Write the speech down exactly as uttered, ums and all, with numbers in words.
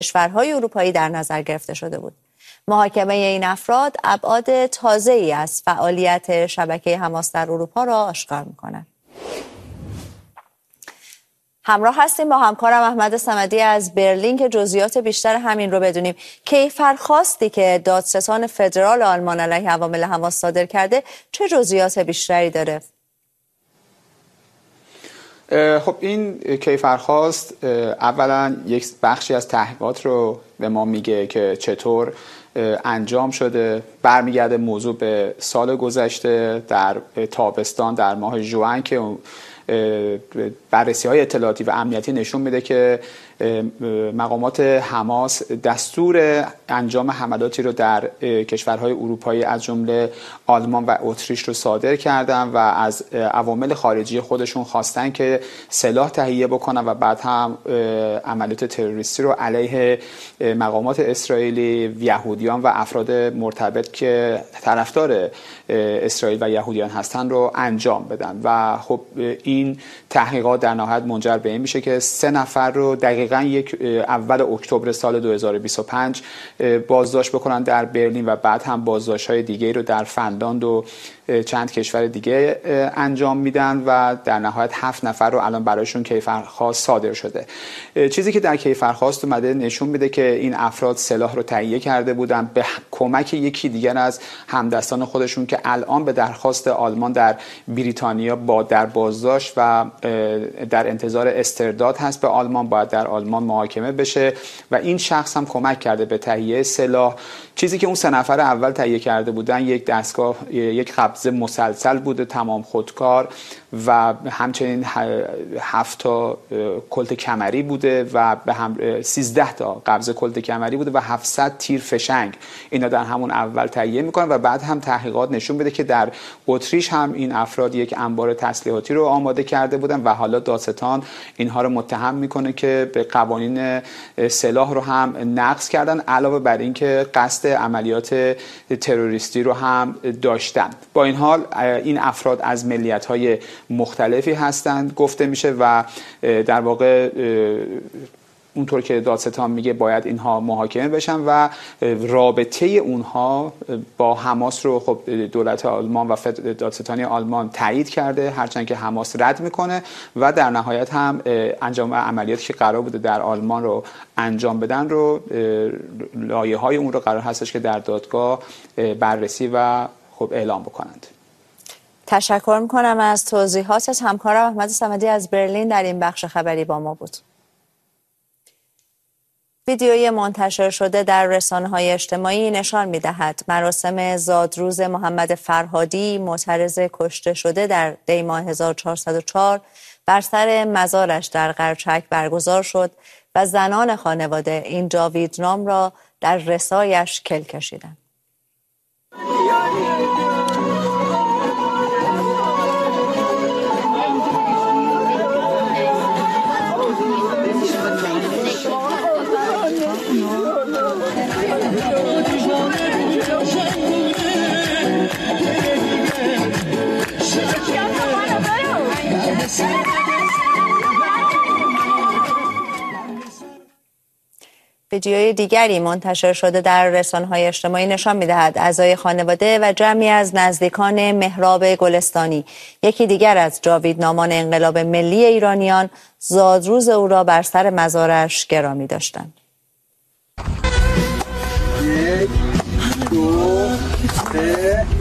کشورهای اروپایی در نظر گرفته شده بود. محاکمه این افراد ابعاد تازه‌ای از فعالیت شبکه حماس در اروپا را آشکار می‌کند. همراه هستیم با همکارم احمد صمدی از برلین که جزئیات بیشتر همین رو بدونیم. کیفرخواستی که دادستان فدرال آلمان علیه عوامل حماس صادر کرده چه جزئیات بیشتری داره؟ خب این کیفرخواست اولا یک بخشی از تحقیقات رو به ما میگه که چطور انجام شده. برمیگرده موضوع به سال گذشته در تابستان در ماه ژوئن که بررسی های اطلاعاتی و امنیتی نشون میده که مقامات حماس دستور انجام حملاتی رو در کشورهای اروپایی از جمله آلمان و اتریش رو صادر کردن و از عوامل خارجی خودشون خواستن که سلاح تهیه بکنن و بعد هم عملیات تروریستی رو علیه مقامات اسرائیلی، یهودیان و افراد مرتبط که طرفدار اسرائیل و یهودیان هستن رو انجام بدن. و خب این تحقیقات در نهایت منجر به این میشه که سه نفر رو دقیقاً یک اول اکتبر سال دو هزار و بیست و پنج بازداشت بکنن در برلین و بعد هم بازداشت‌های دیگه رو در فنلاند و چند کشور دیگه انجام میدن و در نهایت هفت نفر رو الان برایشون کیفرخواست صادر شده. چیزی که در کیفرخواست اومده نشون میده که این افراد سلاح رو تهیه کرده بودن به کمک یکی دیگر از همدستان خودشون که الان به درخواست آلمان در بریتانیا با در بازداشت و در انتظار استرداد هست به آلمان، باید در آلمان محاکمه بشه و این شخص هم کمک کرده به تهیه سلاح. چیزی که اون سه نفر اول تهیه کرده بودن یک دستگاه یک قبضه مسلسل بوده تمام خودکار و همچنین هفت تا کلت کمری بوده و به هم سیزده تا قبضه کلت کمری بوده و هفتصد تیر فشنگ. اینا در همون اول تهیه میکنن و بعد هم تحقیقات نشون بده که در اتریش هم این افراد یک انبار تسلیحاتی رو آماده کرده بودن و حالا دادستان اینها رو متهم میکنه که به قوانین سلاح رو هم نقض کردن، علاوه بر اینکه قصد عملیات تروریستی رو هم داشتن. با این حال این افراد از ملیت‌های مختلفی هستند گفته میشه و در واقع اونطور که دادستان میگه باید اینها محاکمه بشن و رابطه اونها با حماس رو خب دولت آلمان و دادستانی آلمان تایید کرده، هرچند که حماس رد میکنه و در نهایت هم انجام عملیاتی که قرار بوده در آلمان رو انجام بدن رو لایه‌های اون رو قرار هستش که در دادگاه بررسی و خب اعلام بکنند. تشکر میکنم از توضیحاتت. همکارم احمد صمدی از برلین در این بخش خبری با ما بود. ویدیوی منتشر شده در رسانه‌های اجتماعی نشان می‌دهد مراسم زادروز محمد فرهادی معترض کشته شده در دی ماه هزار و چهارصد و چهار بر سر مزارش در قرچک برگزار شد و زنان خانواده این جاویدنام را در رسایش کل کشیدند. ویدیوی دیگری منتشر شده در رسانه‌های اجتماعی نشان می‌دهد اعضای خانواده و جمعی از نزدیکان مهراب گلستانی، یکی دیگر از جاویدنامان انقلاب ملی ایرانیان، زادروز او را بر سر مزارش گرامی داشتند. یک، دو، سه